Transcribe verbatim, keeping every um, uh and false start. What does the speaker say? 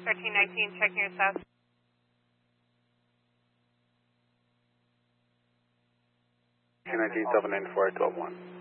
thirteen nineteen, checking your south. two nineteen, seven nine four, twelve one.